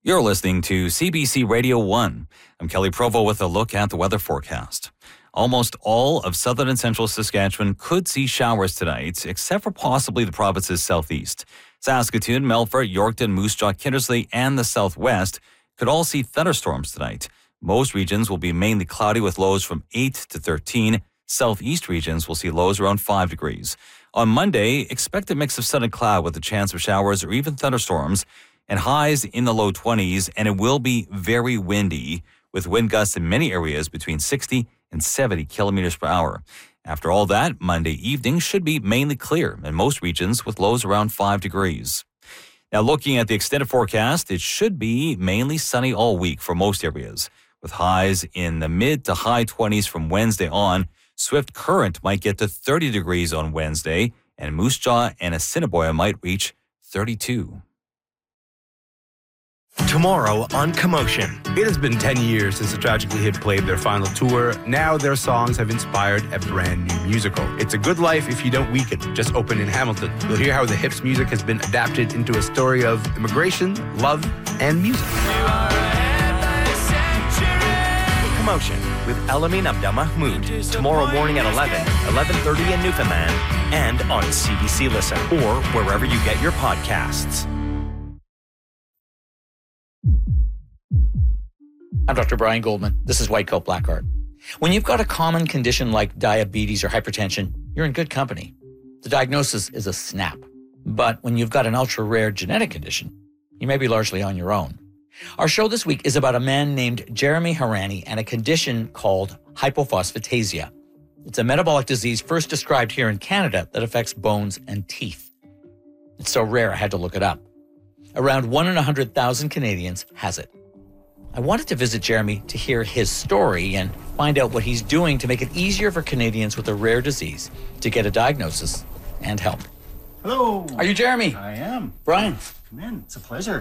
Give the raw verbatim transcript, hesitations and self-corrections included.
You're listening to C B C Radio one. I'm Kelly Provo with a look at the weather forecast. Almost all of southern and central Saskatchewan could see showers tonight, except for possibly the province's southeast. Saskatoon, Melfort, Yorkton, Moose Jaw, Kindersley, and the southwest could all see thunderstorms tonight. Most regions will be mainly cloudy with lows from eight to thirteen. Southeast regions will see lows around five degrees. On Monday, expect a mix of sun and cloud with a chance of showers or even thunderstorms, and highs in the low twenties, and it will be very windy with wind gusts in many areas between sixty and seventy kilometers per hour. After all that, Monday evening should be mainly clear in most regions with lows around five degrees. Now, looking at the extended forecast, it should be mainly sunny all week for most areas, with highs in the mid to high twenties from Wednesday on. Swift Current might get to thirty degrees on Wednesday, and Moose Jaw and Assiniboia might reach thirty-two. Tomorrow on Commotion. It has been ten years since the Tragically Hip played their final tour. Now their songs have inspired a brand new musical. It's a Good Life If You Don't Weaken, just opened in Hamilton. You'll hear how the Hips music has been adapted into a story of immigration, love, and music. Commotion with Elamin Abdel Mahmoud. Tomorrow morning at eleven, eleven thirty in Newfoundland, and on C B C Listen, or wherever you get your podcasts. I'm Doctor Brian Goldman. This is White Coat Black Art. When you've got a common condition like diabetes or hypertension, you're in good company. The diagnosis is a snap. But when you've got an ultra-rare genetic condition, you may be largely on your own. Our show this week is about a man named Jeremy Harani and a condition called hypophosphatasia. It's a metabolic disease first described here in Canada that affects bones and teeth. It's so rare I had to look it up. Around one in one hundred thousand Canadians has it. I wanted to visit Jeremy to hear his story and find out what he's doing to make it easier for Canadians with a rare disease to get a diagnosis and help. Hello. Are you Jeremy? I am. Brian. Come in. It's a pleasure.